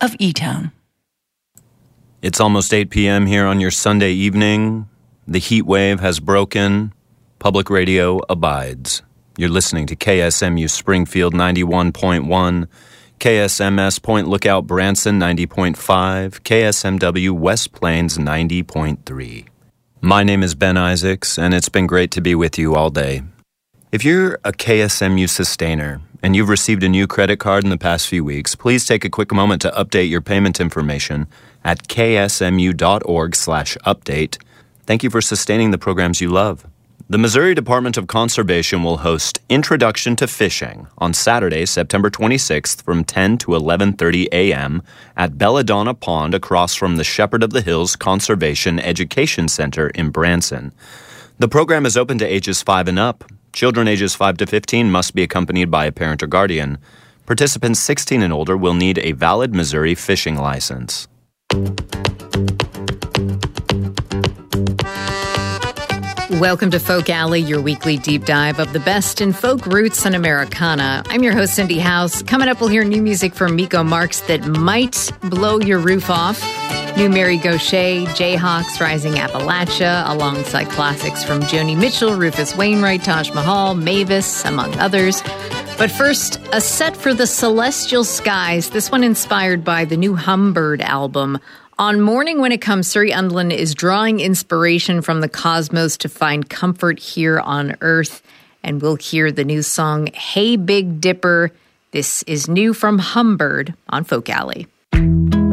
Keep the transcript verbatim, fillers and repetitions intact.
of E-Town. It's almost eight p.m. here on your Sunday evening. The heat wave has broken. Public radio abides. You're listening to K S M U Springfield ninety-one point one, K S M S Point Lookout Branson ninety point five, K S M W West Plains ninety point three. My name is Ben Isaacs, and it's been great to be with you all day. If you're a K S M U sustainer and you've received a new credit card in the past few weeks, please take a quick moment to update your payment information at ksmu.org slash update. Thank you for sustaining the programs you love. The Missouri Department of Conservation will host Introduction to Fishing on Saturday, September twenty-sixth from ten to eleven thirty a.m. at Belladonna Pond across from the Shepherd of the Hills Conservation Education Center in Branson. The program is open to ages five and up. Children ages five to fifteen must be accompanied by a parent or guardian. Participants sixteen and older will need a valid Missouri fishing license. Welcome to Folk Alley, your weekly deep dive of the best in folk roots and Americana. I'm your host, Cindy House. Coming up, we'll hear new music from Miko Marks that might blow your roof off. New Mary Gauthier, Jayhawks, Rising Appalachia, alongside classics from Joni Mitchell, Rufus Wainwright, Taj Mahal, Mavis, among others. But first, a set for the celestial skies, this one inspired by the new Humbird album. On Morning When It Comes, Suri Undland is drawing inspiration from the cosmos to find comfort here on Earth. And we'll hear the new song, Hey Big Dipper. This is new from Humbird on Folk Alley.